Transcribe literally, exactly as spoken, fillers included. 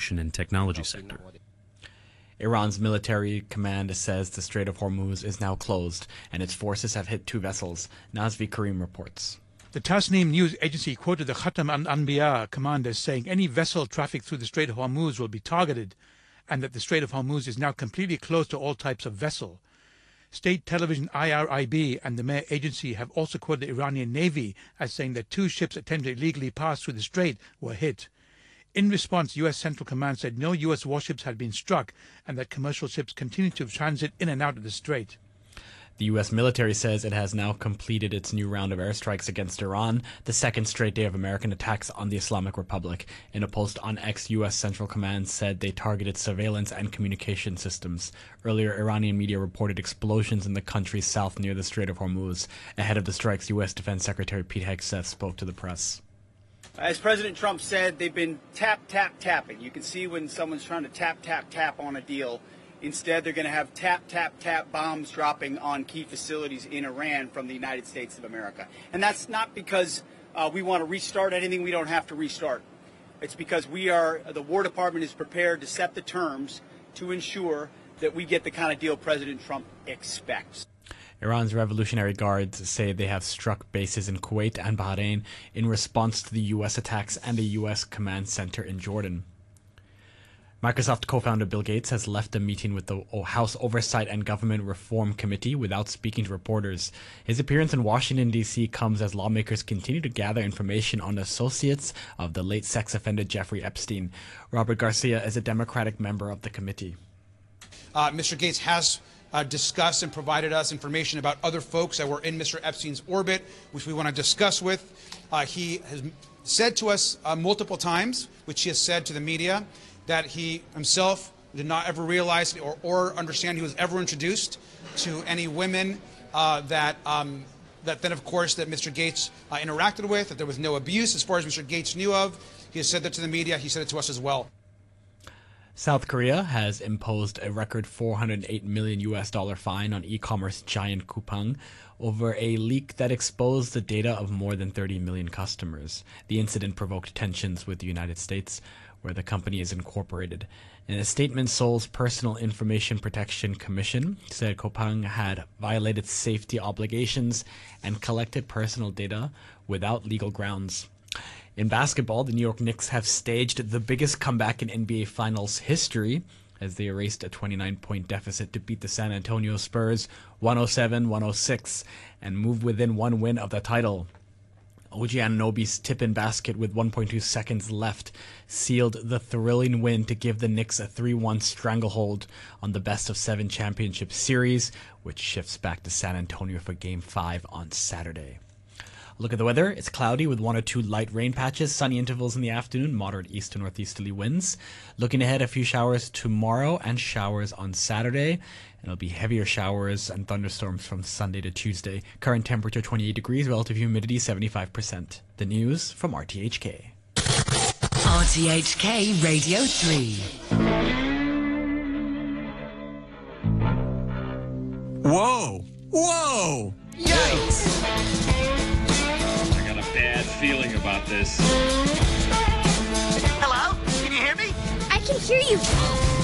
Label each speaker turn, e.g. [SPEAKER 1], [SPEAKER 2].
[SPEAKER 1] aviation and technology sector.
[SPEAKER 2] Iran's military command says the Strait of Hormuz is now closed and its forces have hit two vessels. Nazvi Karim reports.
[SPEAKER 3] The Tasnim news agency quoted the Khatam al-Anbiya commander saying any vessel traffic through the Strait of Hormuz will be targeted and that the Strait of Hormuz is now completely closed to all types of vessel. State television I R I B and the Mehr agency have also quoted the Iranian Navy as saying that two ships attempting to illegally pass through the strait were hit. In response, U S Central Command said no U S warships had been struck and that commercial ships continued to transit in and out of the strait.
[SPEAKER 2] The U S military says it has now completed its new round of airstrikes against Iran, the second straight day of American attacks on the Islamic Republic. In a post on X, U S Central Command said they targeted surveillance and communication systems. Earlier, Iranian media reported explosions in the country's south near the Strait of Hormuz. Ahead of the strikes, U S Defense Secretary Pete Hegseth spoke to the press.
[SPEAKER 4] As President Trump said, they've been tap, tap, tapping. You can see when someone's trying to tap, tap, tap on a deal. Instead, they're going to have tap, tap, tap bombs dropping on key facilities in Iran from the United States of America. And that's not because uh, we want to restart anything we don't have to restart. It's because we are, the War Department is prepared to set the terms to ensure that we get the kind of deal President Trump expects.
[SPEAKER 2] Iran's Revolutionary Guards say they have struck bases in Kuwait and Bahrain in response to the U S attacks and a U S command center in Jordan. Microsoft co-founder Bill Gates has left a meeting with the House Oversight and Government Reform Committee without speaking to reporters. His appearance in Washington, D C comes as lawmakers continue to gather information on associates of the late sex offender Jeffrey Epstein. Robert Garcia is a Democratic member of the committee.
[SPEAKER 5] Uh, Mister Gates has uh, discussed and provided us information about other folks that were in Mister Epstein's orbit, which we want to discuss with. Uh, he has said to us uh, multiple times, which he has said to the media, that he himself did not ever realize or, or understand he was ever introduced to any women uh, that um, that then, of course, that Mister Gates uh, interacted with, that there was no abuse as far as Mister Gates knew of. He has said that to the media. He said it to us as well.
[SPEAKER 2] South Korea has imposed a record four hundred eight million U S dollar fine on e-commerce giant Coupang over a leak that exposed the data of more than thirty million customers. The incident provoked tensions with the United States, where the company is incorporated. In a statement, Seoul's Personal Information Protection Commission said Coupang had violated safety obligations and collected personal data without legal grounds. In basketball, the New York Knicks have staged the biggest comeback in N B A Finals history as they erased a twenty-nine point deficit to beat the San Antonio Spurs one oh seven one oh six and move within one win of the title. O G Anunoby's tip-in basket with one point two seconds left sealed the thrilling win to give the Knicks a three one stranglehold on the best-of-seven championship series, which shifts back to San Antonio for Game five on Saturday. Look at the weather. It's cloudy with one or two light rain patches, sunny intervals in the afternoon, moderate east to northeasterly winds. Looking ahead, a few showers tomorrow and showers on Saturday. And it'll be heavier showers and thunderstorms from Sunday to Tuesday. Current temperature twenty-eight degrees, relative humidity seventy-five percent. The news from R T H K.
[SPEAKER 6] R T H K Radio three.
[SPEAKER 7] Whoa! Whoa!
[SPEAKER 6] Yikes!
[SPEAKER 8] Bad feeling about this.
[SPEAKER 9] Hello? Can you hear me?
[SPEAKER 10] I can hear you.